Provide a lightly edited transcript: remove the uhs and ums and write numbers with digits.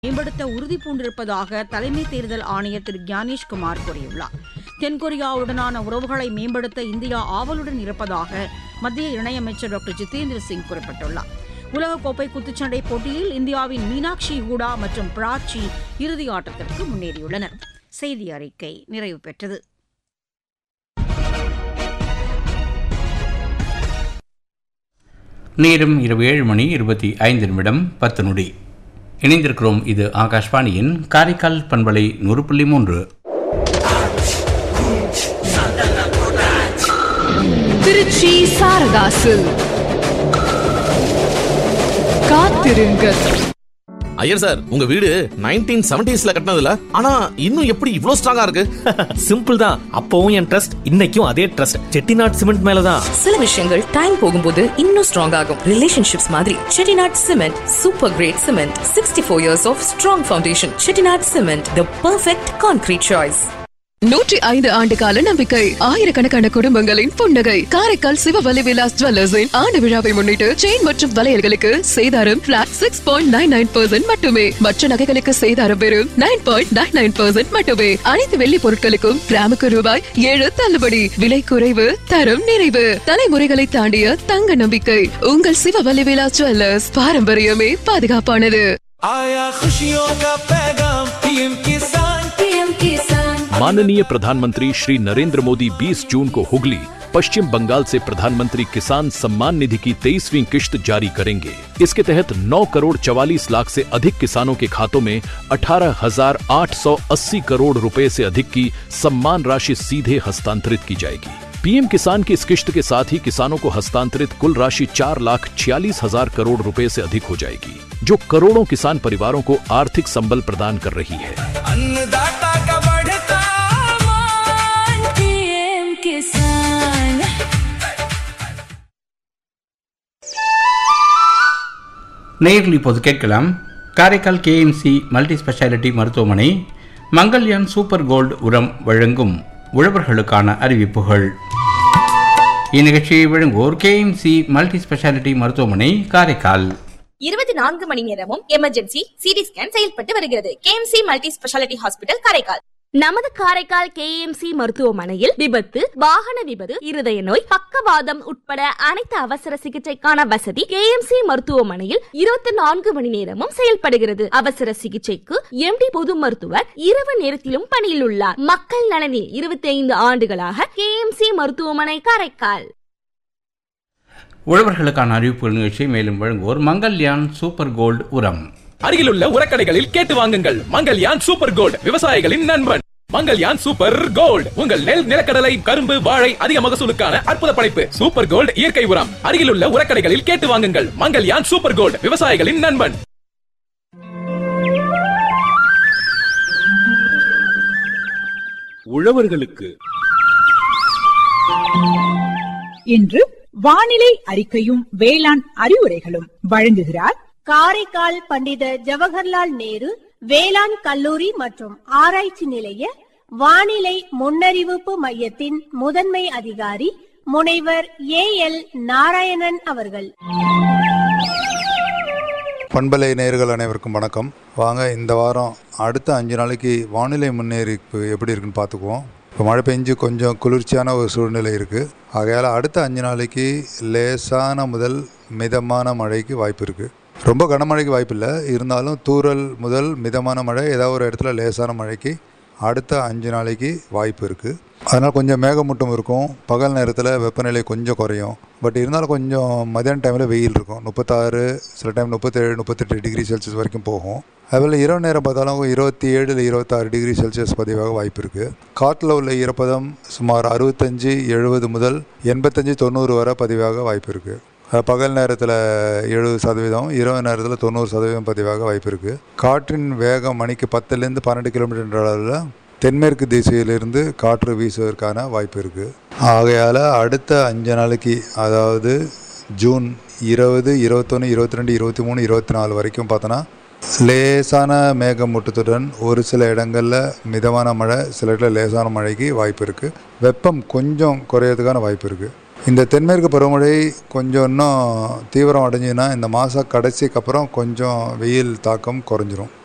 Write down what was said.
மேம்படுத்த உறுதி பூண்டிருப்பதாக தலைமை தேர்தல் ஆணையர் திரு ஞானேஷ்குமார் கூறியுள்ளார். தென்கொரியாவுடனான உறவுகளை மேம்படுத்த இந்தியா ஆவலுடன் இருப்பதாக மத்திய இணையமைச்சர் டாக்டர் ஜிதேந்திர சிங் குறிப்பிட்டுள்ளார். உலகக்கோப்பை குத்துச்சண்டை போட்டியில் இந்தியாவின் மீனாட்சி ஹூடா மற்றும் பிராச்சி இறுதி ஆட்டத்திற்கு முன்னேறியுள்ளனர். செய்தி அறிக்கை நிறைவு பெற்றது. நேரம் இரவு 7:25 இணைந்திருக்கிறோம். இது ஆகாஷ்வாணியின் காரைக்கால் பண்பலை 100.3. திருச்சி சாரதாசு காத்திருங்கள். ஐயர் சார், உங்க வீடு 1970s கட்டினதுல ஆனா இன்னும் எப்படி இவ்ளோ ஸ்ட்ராங்கா இருக்கு? சிம்பிள் தான். அப்பவும் என் ட்ரஸ்ட், இன்னைக்கும் அதே ட்ரஸ்ட். செட்டிநாட் சிமெண்ட் மேலதான். சில விஷயங்கள் டைம் போகும்போது இன்னும் ஸ்ட்ராங் ஆகும். ரிலேஷன்ஷிப்ஸ் மாதிரி Chettinad cement super great cement. 64 years of strong foundation. Chettinad cement, the perfect concrete choice. 105 ஆண்டு கால நம்பிக்கை, ஆயிரக்கணக்கான குடும்பங்களின் புன்னகை. காரைக்கால் சிவவலி விலாஸ் ஜுவல்லர்ஸின் ஆண்டு விழாவை முன்னிட்டு செயின் மற்றும் வளையல்களுக்கு சேதாரம் பிளாட் 6.99% மட்டுமே. மற்ற நகைகளுக்கு சேதாரம் வெறும் 9.99% மட்டுமே. அனைத்து வெள்ளி பொருட்களுக்கும் கிராமுக்கு ரூபாய் 7 தள்ளுபடி. விலை குறைவு, தரம் நிறைவு. தலைமுறைகளை தாண்டிய தங்க நம்பிக்கை. உங்கள் சிவவலி விலாஸ் ஜுவல்லர்ஸ். பாரம்பரியமே பாதுகாப்பானது. माननीय प्रधानमंत्री श्री नरेंद्र मोदी 20 जून को हुगली, पश्चिम बंगाल से प्रधानमंत्री किसान सम्मान निधि की 23वीं किश्त जारी करेंगे। इसके तहत 9 करोड़ 44 लाख से अधिक किसानों के खातों में 18,880 करोड़ रुपए से अधिक की सम्मान राशि सीधे हस्तांतरित की जाएगी। पीएम किसान की इस किश्त के साथ ही किसानों को हस्तांतरित कुल राशि 4,46,000 करोड़ रुपए से अधिक हो जाएगी, जो करोड़ों किसान परिवारों को आर्थिक संबल प्रदान कर रही है। अन्नदाता का बढ़ता मान, पीएम किसान। நேரில் இப்போது கேட்கலாம். காரைக்கால் கேஎம்சி மல்டி ஸ்பெஷாலிட்டி மருத்துவமனை மங்கல்யான் சூப்பர் கோல்டு உரம் வழங்கும் உழவர்களுக்கான அறிவிப்புகள். இந்நிகழ்ச்சியை வழங்குவோர் கேஎம்சி மல்டி ஸ்பெஷாலிட்டி மருத்துவமனை காரைக்கால். 24 மணி நேரமும் எமர்ஜென்சி சிடி ஸ்கேன் செயல்பட்டு வருகிறது. KMC multi speciality hospital Karaikal. நமது காரைக்கால் கேஎம்சி மருத்துவமனையில் விபத்து, வாகன விபத்து, இருதய நோய், பக்கவாதம் உட்பட அனைத்து அவசர சிகிச்சைக்கான வசதி கேஎம்சி மருத்துவமனையில் 24 மணி நேரமும் செயல்படுகிறது. அவசர சிகிச்சைக்கு எம்டி பொது மருத்துவர் இரவு நேரத்திலும் பணியில் உள்ளார். மக்கள் நலனில் 25 ஆண்டுகளாக கேஎம்சி மருத்துவமனை காரைக்கால். உழவர்களுக்கான அறிவிப்புகள் நிகழ்ச்சியை மேலும் வழங்குவோர் மங்கல்யான் சூப்பர் கோல்டு உரம். அருகிலுள்ள உரக்கடைகளில் கேட்டு வாங்குங்கள். மங்கல்யான் சூப்பர் கோல்ட், விவசாயிகளின் நண்பன். மங்கல்யான் சூப்பர் கோல்ட் உங்கள் நெல், நிலக்கடலை, கரும்பு, வாழை அதிக மகசூலுக்கான அற்புத படைப்பு. சூப்பர் கோல்ட் இயற்கை உரம். அருகிலுள்ள உரக்கடைகளில் கேட்டு வாங்குங்கள். மங்கல்யான் சூப்பர் கோல்ட், விவசாயிகளின் நண்பன். உழவர்களுக்கு இன்று வானிலை அறிக்கையும் வேளாண் அறிவுரைகளும் வழங்குகிறார் காரைக்கால் பண்டித ஜவஹர்லால் நேரு வேளாண் கல்லூரி மற்றும் ஆராய்ச்சி நிலைய வானிலை முன்னறிவிப்பு மையத்தின் முதன்மை அதிகாரி முனைவர் ஏஎல் நாராயணன் அவர்கள். பண்பலை நேயர்கள் அனைவருக்கும் வணக்கம். வாங்க இந்த வாரம் அடுத்த 5 நாளைக்கு வானிலை முன்னறிவிப்பு எப்படி இருக்குன்னு பார்த்துக்குவோம். இப்போ மழை பெஞ்சு கொஞ்சம் குளிர்ச்சியான ஒரு சூழ்நிலை இருக்குது. ஆகையால் அடுத்த 5 நாளைக்கு லேசான முதல் மிதமான மழைக்கு வாய்ப்பு இருக்குது. ரொம்ப கனமழைக்கு வாய்ப்பு இல்லை, இருந்தாலும் தூறல் முதல் மிதமான மழை, ஏதாவது ஒரு இடத்துல லேசான மழைக்கு அடுத்த 5 நாளைக்கு வாய்ப்பு இருக்குது. அதனால் கொஞ்சம் மேகமூட்டம் இருக்கும். பகல் நேரத்தில் வெப்பநிலை கொஞ்சம் குறையும். பட் இருந்தாலும் கொஞ்சம் மதியான டைமில் வெயில் இருக்கும். 36, சில டைம் 37, 38 டிகிரி செல்சியஸ் வரைக்கும் போகும். அதுபோல் இரவு நேரம் பார்த்தாலும் 27 இல்லை 26 டிகிரி செல்சியஸ் பதிவாக வாய்ப்பு இருக்குது. காற்றில் உள்ள ஈரப்பதம் சுமார் 65, 70 முதல் 85, 90 வரை பதிவாக வாய்ப்பு இருக்குது. பகல் நேரத்தில் 70%, இரவு நேரத்தில் 90% பதிவாக வாய்ப்பு இருக்குது. காற்றின் வேகம் மணிக்கு 10லேருந்து 12 கிலோமீட்டர் அளவில் தென்மேற்கு திசையிலிருந்து காற்று வீசுவதற்கான வாய்ப்பு இருக்குது. ஆகையால் அடுத்த 5 நாளைக்கு, அதாவது ஜூன் 20, 21, 22, 23, 24 வரைக்கும் பார்த்தோன்னா லேசான மேகமூட்டத்துடன் ஒரு சில இடங்களில் மிதமான மழை, சில இடத்துல லேசான மழைக்கு வாய்ப்பு இருக்குது. வெப்பம் கொஞ்சம் குறையிறதுக்கான வாய்ப்பு இருக்குது. இந்த தென்மேற்கு பருவமழை கொஞ்சம் இன்னும் தீவிரம் அடைஞ்சுன்னா இந்த மாத கடைசிக்கு அப்புறம் கொஞ்சம் வெயில் தாக்கம் குறைஞ்சிரும்.